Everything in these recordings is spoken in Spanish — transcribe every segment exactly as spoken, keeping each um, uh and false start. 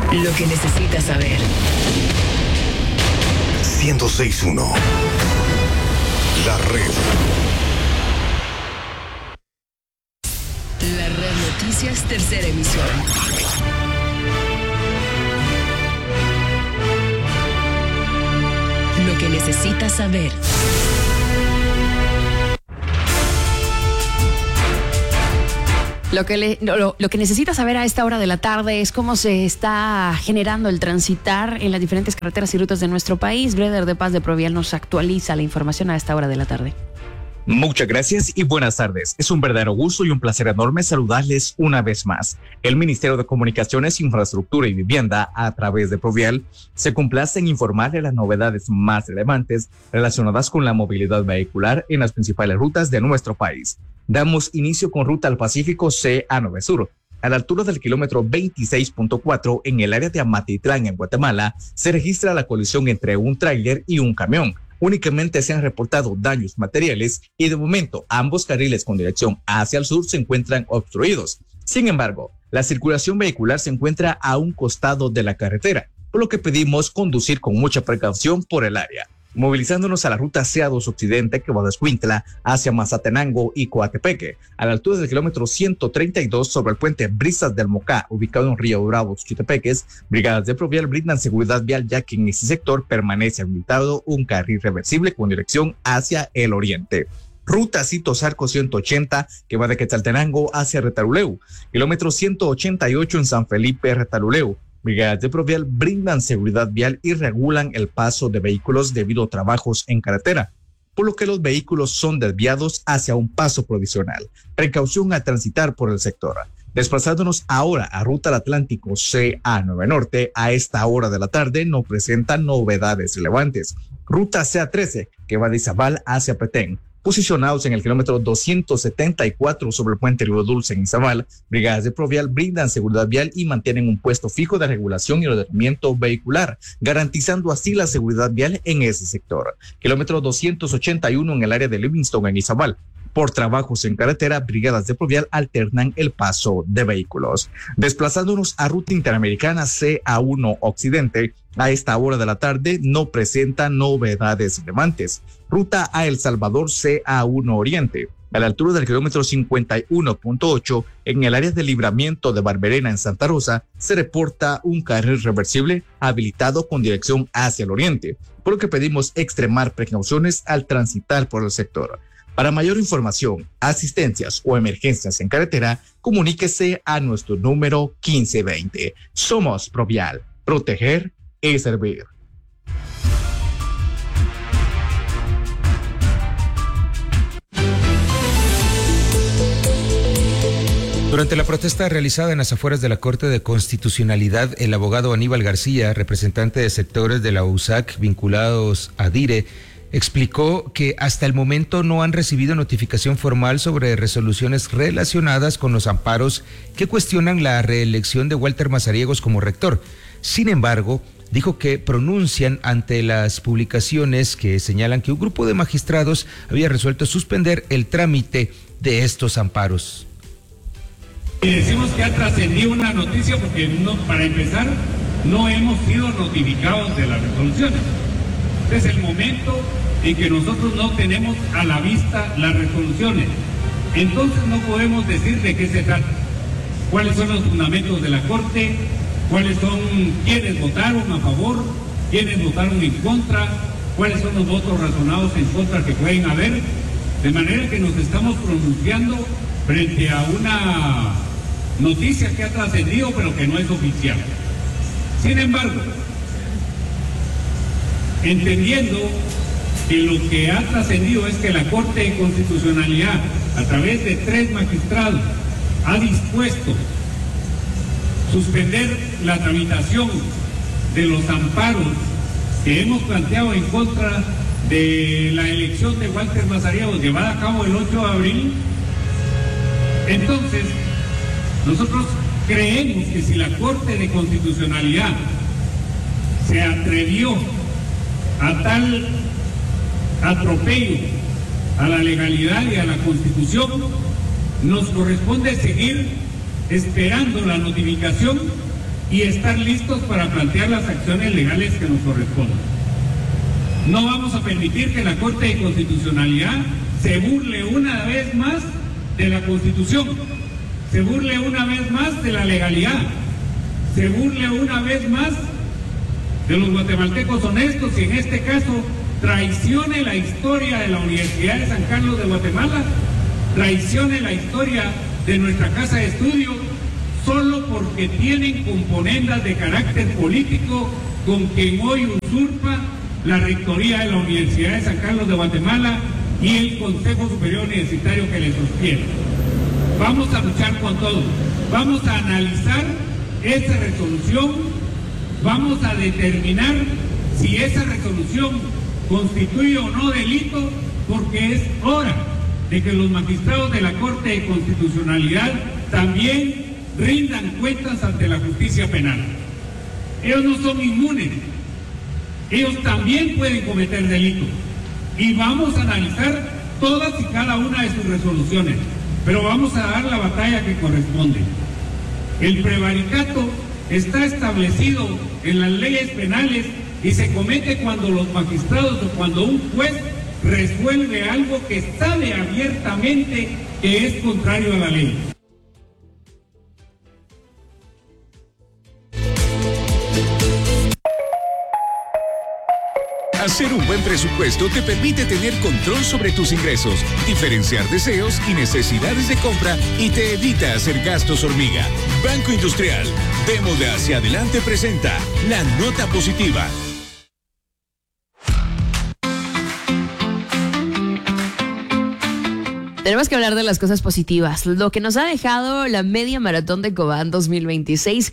Lo que necesitas saber. ciento seis punto uno. La red. La Red Noticias, tercera emisión. Lo que necesitas saber. Lo que, le, lo, lo que necesitas saber a esta hora de la tarde es cómo se está generando el transitar en las diferentes carreteras y rutas de nuestro país. Breder de Paz de Provial nos actualiza la información a esta hora de la tarde. Muchas gracias y buenas tardes. Es un verdadero gusto y un placer enorme saludarles una vez más. El Ministerio de Comunicaciones, Infraestructura y Vivienda, a través de Provial, se complace en informarle las novedades más relevantes relacionadas con la movilidad vehicular en las principales rutas de nuestro país. Damos inicio con Ruta al Pacífico C A nueve Sur. A la altura del kilómetro veintiséis punto cuatro, en el área de Amatitlán, en Guatemala, se registra la colisión entre un tráiler y un camión. Únicamente se han reportado daños materiales y de momento ambos carriles con dirección hacia el sur se encuentran obstruidos. Sin embargo, la circulación vehicular se encuentra a un costado de la carretera, por lo que pedimos conducir con mucha precaución por el área. Movilizándonos a la ruta C A dos Occidente que va de Escuintla hacia Mazatenango y Coatepeque, a la altura del kilómetro ciento treinta y dos sobre el puente Brisas del Mocá, ubicado en Río Bravo, Chutepeques, brigadas de Provial brindan seguridad vial ya que en ese sector permanece habilitado un carril reversible con dirección hacia el oriente. Ruta Cito Zarco ciento ochenta que va de Quetzaltenango hacia Retaluleu, kilómetro ciento ochenta y ocho en San Felipe, Retaluleu. Brigadas de Provial brindan seguridad vial y regulan el paso de vehículos debido a trabajos en carretera, por lo que los vehículos son desviados hacia un paso provisional. Precaución al transitar por el sector. Desplazándonos ahora a Ruta al Atlántico C A nueve Norte, a esta hora de la tarde no presenta novedades relevantes. Ruta C A trece que va de Izabal hacia Petén. Posicionados en el kilómetro doscientos setenta y cuatro sobre el puente Río Dulce en Izabal, brigadas de Provial brindan seguridad vial y mantienen un puesto fijo de regulación y ordenamiento vehicular, garantizando así la seguridad vial en ese sector. Kilómetro doscientos ochenta y uno en el área de Livingston en Izabal. Por trabajos en carretera, brigadas de Provial alternan el paso de vehículos. Desplazándonos a Ruta Interamericana C A uno Occidente, a esta hora de la tarde no presenta novedades relevantes. Ruta a El Salvador C A uno Oriente, a la altura del kilómetro cincuenta y uno punto ocho, en el área de libramiento de Barberena en Santa Rosa, se reporta un carril reversible habilitado con dirección hacia el oriente, por lo que pedimos extremar precauciones al transitar por el sector. Para mayor información, asistencias o emergencias en carretera, comuníquese a nuestro número quince veinte. Somos Provial. Proteger es servir. Durante la protesta realizada en las afueras de la Corte de Constitucionalidad, el abogado Aníbal García, representante de sectores de la U S A C vinculados a DIRE, explicó que hasta el momento no han recibido notificación formal sobre resoluciones relacionadas con los amparos que cuestionan la reelección de Walter Mazariegos como rector. Sin embargo, dijo que pronuncian ante las publicaciones que señalan que un grupo de magistrados había resuelto suspender el trámite de estos amparos. Y decimos que ha trascendido una noticia porque, no, para empezar, no hemos sido notificados de las resoluciones. Este es el momento en que nosotros no tenemos a la vista las resoluciones. Entonces no podemos decir de qué se trata, cuáles son los fundamentos de la Corte, cuáles son, quiénes votaron a favor, quiénes votaron en contra, cuáles son los votos razonados en contra que pueden haber, de manera que nos estamos pronunciando frente a una noticia que ha trascendido pero que no es oficial. Sin embargo, entendiendo que lo que ha trascendido es que la Corte de Constitucionalidad, a través de tres magistrados, ha dispuesto suspender la tramitación de los amparos que hemos planteado en contra de la elección de Walter Mazariegos llevada a cabo el ocho de abril, entonces nosotros creemos que si la Corte de Constitucionalidad se atrevió a tal atropello a la legalidad y a la Constitución, nos corresponde seguir esperando la notificación y estar listos para plantear las acciones legales que nos correspondan. No vamos a permitir que la Corte de Constitucionalidad se burle una vez más de la Constitución, se burle una vez más de la legalidad, se burle una vez más de los guatemaltecos honestos y en este caso traicione la historia de la Universidad de San Carlos de Guatemala, traicione la historia de nuestra casa de estudio, solo porque tienen componendas de carácter político con quien hoy usurpa la rectoría de la Universidad de San Carlos de Guatemala y el Consejo Superior Universitario que le sostiene. Vamos a luchar con todo, vamos a analizar esa resolución, vamos a determinar si esa resolución constituye o no delito, porque es hora de que los magistrados de la Corte de Constitucionalidad también rindan cuentas ante la justicia penal. Ellos no son inmunes, ellos también pueden cometer delitos y vamos a analizar todas y cada una de sus resoluciones, pero vamos a dar la batalla que corresponde. El prevaricato está establecido en las leyes penales y se comete cuando los magistrados o cuando un juez resuelve algo que sabe abiertamente que es contrario a la ley. Hacer un buen presupuesto te permite tener control sobre tus ingresos, diferenciar deseos y necesidades de compra y te evita hacer gastos hormiga. Banco Industrial, de Moda hacia adelante presenta la nota positiva. Tenemos que hablar de las cosas positivas, lo que nos ha dejado la media maratón de Cobán dos mil veintiséis,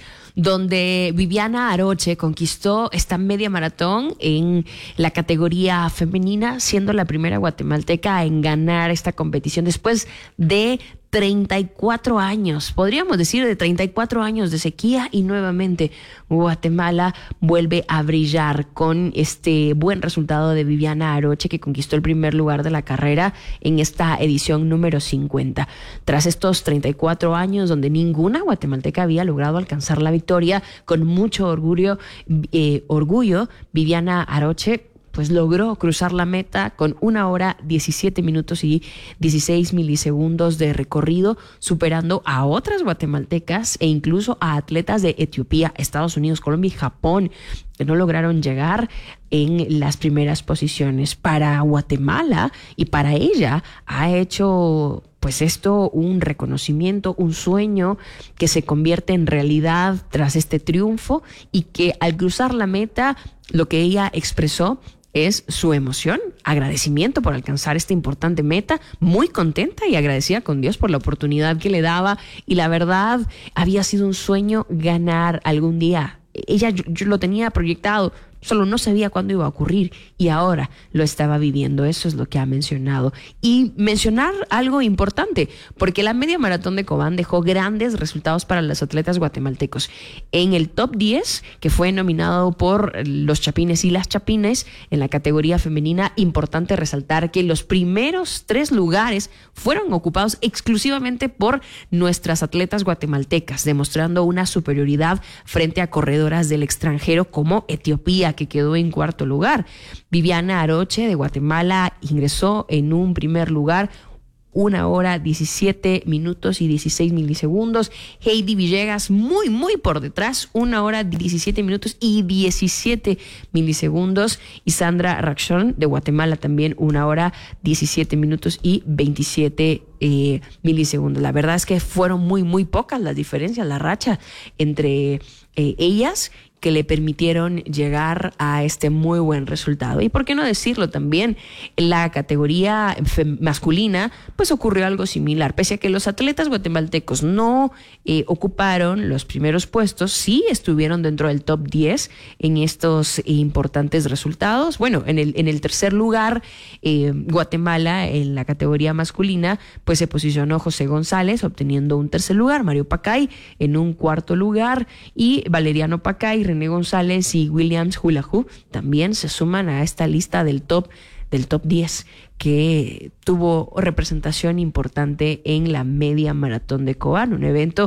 donde Viviana Aroche conquistó esta media maratón en la categoría femenina, siendo la primera guatemalteca en ganar esta competición después de treinta y cuatro años, podríamos decir de treinta y cuatro años de sequía, y nuevamente Guatemala vuelve a brillar con este buen resultado de Viviana Aroche, que conquistó el primer lugar de la carrera en esta edición número cincuenta. Tras estos treinta y cuatro años donde ninguna guatemalteca había logrado alcanzar la victoria, con mucho orgullo, eh, orgullo Viviana Aroche pues logró cruzar la meta con una hora diecisiete minutos y dieciséis milisegundos de recorrido, superando a otras guatemaltecas e incluso a atletas de Etiopía, Estados Unidos, Colombia y Japón, que no lograron llegar en las primeras posiciones. Para Guatemala y para ella ha hecho pues esto un reconocimiento, un sueño que se convierte en realidad tras este triunfo, y que al cruzar la meta lo que ella expresó es su emoción, agradecimiento por alcanzar esta importante meta, muy contenta y agradecida con Dios por la oportunidad que le daba, y la verdad había sido un sueño ganar algún día. Ella yo, yo lo tenía proyectado, solo no sabía cuándo iba a ocurrir, y ahora lo estaba viviendo. Eso es lo que ha mencionado. Y mencionar algo importante, porque la media maratón de Cobán dejó grandes resultados para los atletas guatemaltecos. En el top diez, que fue nominado por los chapines y las chapines en la categoría femenina, importante resaltar que los primeros tres lugares fueron ocupados exclusivamente por nuestras atletas guatemaltecas, demostrando una superioridad frente a corredoras del extranjero como Etiopía, que quedó en cuarto lugar. Viviana Aroche de Guatemala ingresó en un primer lugar, una hora diecisiete minutos y dieciséis milisegundos. Heidi Villegas muy muy por detrás, una hora diecisiete minutos y diecisiete milisegundos. Y Sandra Rachon de Guatemala también una hora diecisiete minutos y veintisiete eh, milisegundos. La verdad es que fueron muy muy pocas las diferencias, la racha entre eh, ellas, que le permitieron llegar a este muy buen resultado. Y por qué no decirlo también, en la categoría masculina, pues ocurrió algo similar. Pese a que los atletas guatemaltecos no eh, ocuparon los primeros puestos, sí estuvieron dentro del top diez en estos eh, importantes resultados. Bueno, en el, en el tercer lugar, eh, Guatemala, en la categoría masculina, pues se posicionó José González, obteniendo un tercer lugar, Mario Pacay en un cuarto lugar, y Valeriano Pacay, René González y Williams Hulahu también se suman a esta lista del top del top diez, que tuvo representación importante en la media maratón de Cobán, un evento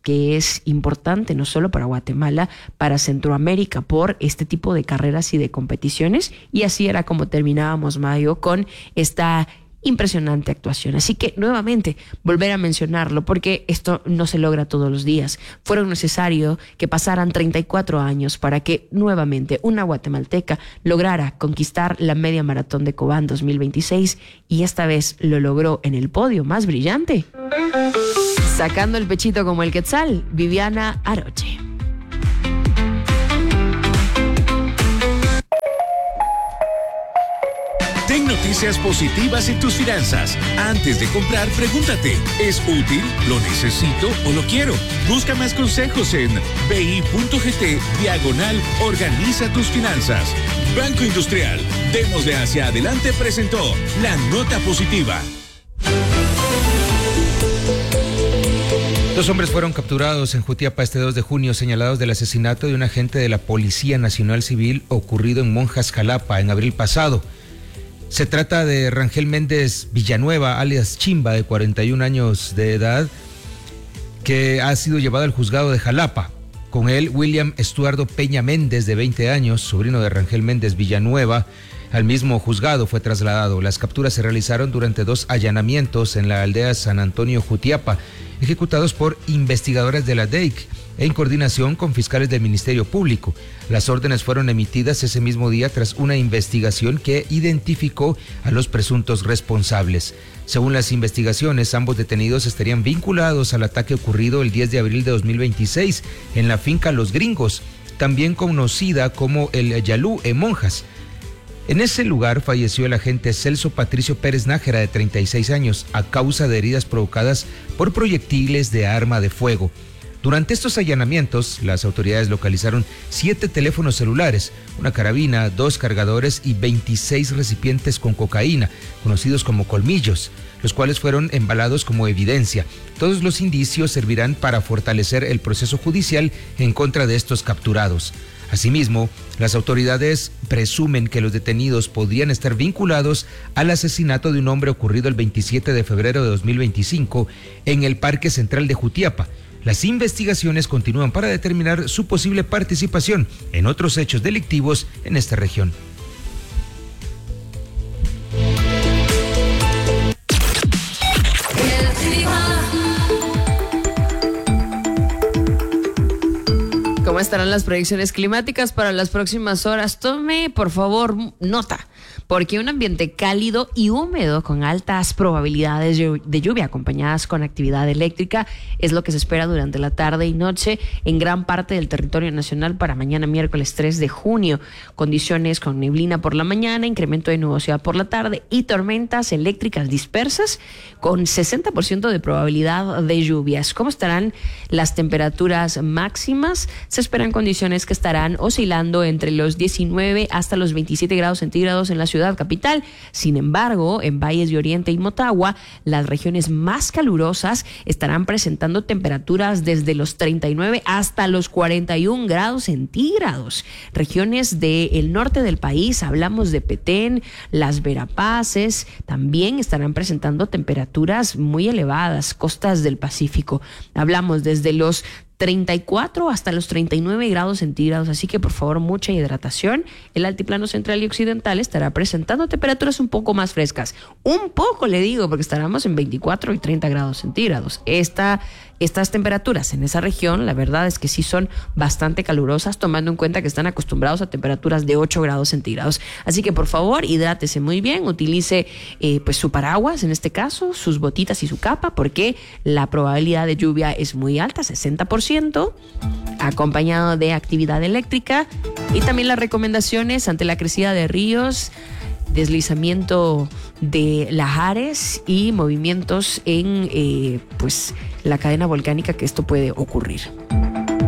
que es importante no solo para Guatemala, para Centroamérica, por este tipo de carreras y de competiciones. Y así era como terminábamos mayo con esta impresionante actuación. Así que nuevamente volver a mencionarlo, porque esto no se logra todos los días. Fueron necesario que pasaran treinta y cuatro años para que nuevamente una guatemalteca lograra conquistar la media maratón de Cobán dos mil veintiséis, y esta vez lo logró en el podio más brillante, sacando el pechito como el quetzal, Viviana Aroche. Ten noticias positivas en tus finanzas. Antes de comprar, pregúntate, ¿es útil? ¿Lo necesito o lo quiero? Busca más consejos en bi.gt diagonal Organiza tus finanzas. Banco Industrial, démosle hacia adelante, presentó la nota positiva. Dos hombres fueron capturados en Jutiapa este dos de junio, señalados del asesinato de un agente de la Policía Nacional Civil ocurrido en Monjas, Jalapa, en abril pasado. Se trata de Rangel Méndez Villanueva, alias Chimba, de cuarenta y un años de edad, que ha sido llevado al juzgado de Jalapa. Con él, William Estuardo Peña Méndez, de veinte años, sobrino de Rangel Méndez Villanueva, al mismo juzgado fue trasladado. Las capturas se realizaron durante dos allanamientos en la aldea San Antonio, Jutiapa, ejecutados por investigadores de la D E I C en coordinación con fiscales del Ministerio Público. Las órdenes fueron emitidas ese mismo día tras una investigación que identificó a los presuntos responsables. Según las investigaciones, ambos detenidos estarían vinculados al ataque ocurrido el diez de abril de dos mil veintiséis en la finca Los Gringos, también conocida como el Yalú en Monjas. En ese lugar falleció el agente Celso Patricio Pérez Nájera, de treinta y seis años, a causa de heridas provocadas por proyectiles de arma de fuego. Durante estos allanamientos, las autoridades localizaron siete teléfonos celulares, una carabina, dos cargadores y veintiséis recipientes con cocaína, conocidos como colmillos, los cuales fueron embalados como evidencia. Todos los indicios servirán para fortalecer el proceso judicial en contra de estos capturados. Asimismo, las autoridades presumen que los detenidos podrían estar vinculados al asesinato de un hombre ocurrido el veintisiete de febrero de dos mil veinticinco en el Parque Central de Jutiapa. Las investigaciones continúan para determinar su posible participación en otros hechos delictivos en esta región. ¿Cómo estarán las predicciones climáticas para las próximas horas? Tome, por favor, nota, porque un ambiente cálido y húmedo con altas probabilidades de lluvia acompañadas con actividad eléctrica es lo que se espera durante la tarde y noche en gran parte del territorio nacional para mañana miércoles tres de junio. Condiciones con neblina por la mañana, incremento de nubosidad por la tarde y tormentas eléctricas dispersas con sesenta por ciento de probabilidad de lluvias. ¿Cómo estarán las temperaturas máximas? Se esperan condiciones que estarán oscilando entre los diecinueve hasta los veintisiete grados centígrados en la ciudad capital. Sin embargo, en Valles de Oriente y Motagua, las regiones más calurosas estarán presentando temperaturas desde los treinta y nueve hasta los cuarenta y un grados centígrados. Regiones del norte del país, hablamos de Petén, Las Verapaces, también estarán presentando temperaturas muy elevadas. Costas del Pacífico, hablamos desde los treinta y cuatro hasta los treinta y nueve grados centígrados, así que por favor mucha hidratación. El altiplano central y occidental estará presentando temperaturas un poco más frescas, un poco le digo, porque estaremos en veinticuatro y treinta grados centígrados. Esta, estas temperaturas en esa región, la verdad es que sí son bastante calurosas, tomando en cuenta que están acostumbrados a temperaturas de ocho grados centígrados. Así que por favor hidrátese muy bien, utilice eh, pues su paraguas en este caso, sus botitas y su capa, porque la probabilidad de lluvia es muy alta, sesenta por ciento, acompañado de actividad eléctrica. Y también las recomendaciones ante la crecida de ríos, deslizamiento de lahares y movimientos en eh, pues la cadena volcánica que esto puede ocurrir.